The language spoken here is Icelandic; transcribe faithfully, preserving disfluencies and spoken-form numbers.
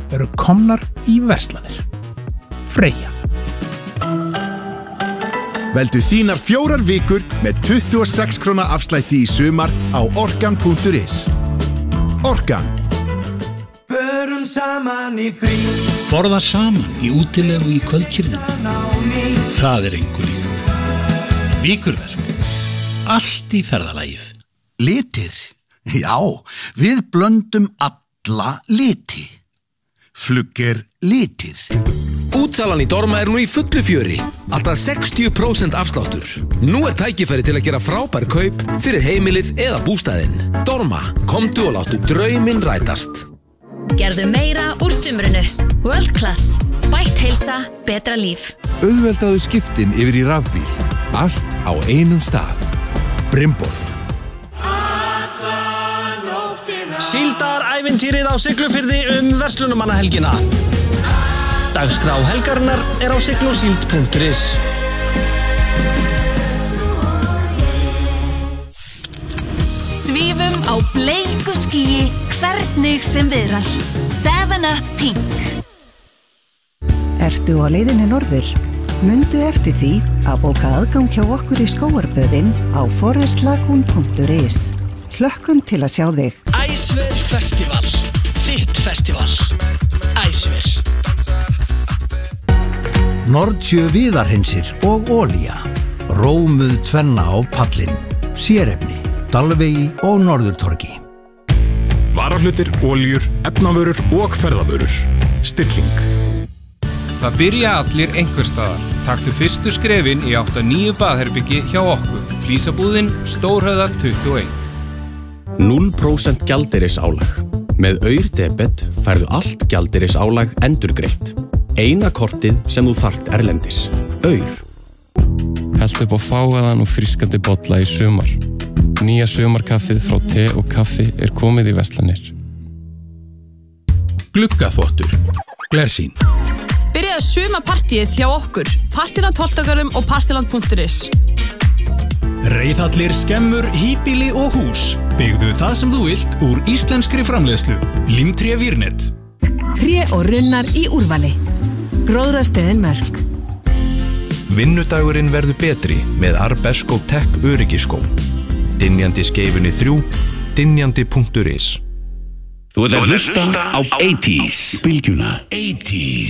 eru komnar í verslanir. Freyja. Veldu þínar fjórar vikur með tuttugu og sex króna afslætti í sumar á orkan punktur is. Orkan. Förum saman í frí. Borða saman í útilegu í kvöldkyrðinu. Það er engu líkt. Vikurverk. Allt í ferðalagið. Litir. Já, við blöndum alla liti. Flugger litir. Útsalan í Dorma er nú í fullu fjöri. Alltaf sextíu prósent afsláttur. Nú er tækifæri til að gera frábær kaup fyrir heimilið eða bústaðinn. Dorma, komdu og láttu drauminn rætast. Gerðu meira úr sumrinu. World Class. Bætt heilsa, betra líf. Auðveldaðu skiptin yfir í rafbíl. Allt á einum stað. Brimborg. Síldarævintýrið á Siglufirði um verslunarmannahelgina. Dagskrá helgarinnar er á siglosíld punktur is. Svífum á bleiku skýi hvernig sem viðrar. seven up Pink. Ertu á leiðinni norður? Mundu eftir því að bóka aðgang hjá okkur í skógarböðin á forestlagoon punktur is. Hlökkum til að sjá þig. Æsver Festival. Þitt festival. Æsver. Nordsjö viðarhreinsir og olía. Rómuð tvenna á pallinn. Sérefni, Dalvegi og Norðurtorgi. Varahlutir, olíur, efnavörur og ferðavörur. Stilling. Það byrja allir einhvers staðar. Taktu fyrstu skrefin í átt að nýju baðherbyggi hjá okkur. Flísabúðin, Stórhöfða tuttugu og eitt. núll prósent gjaldeyrisálag. Með Aur-debet færðu allt gjaldeyrisálag endurgreitt. Eina kortið sem þú þarft erlendis. Aur. Helltu upp á fágaðan og frískandi bolla í sumar. Nýja sumarkaffið frá te og kaffi er komið í verslanir. Gluggaþvottur. Glersýn. Byrjaðu sumarpartíið hjá okkur. Partiland Holtagarum og partiland punktur is. Reiðhallir, skemmur, híbýli og hús. Byggðu það sem þú vilt úr íslenskri framleiðslu. Limtré Vírnet. Tré og runnar í úrvali. Gróðrastöðin Mörk. Vinnudagurinn verður betri með Arbesko Tech öryggiskó. Dynjandi skeifunni þrjú, dynjandi punktur is. Þú ert að hlusta á eighties. Bylgjuna. eighties.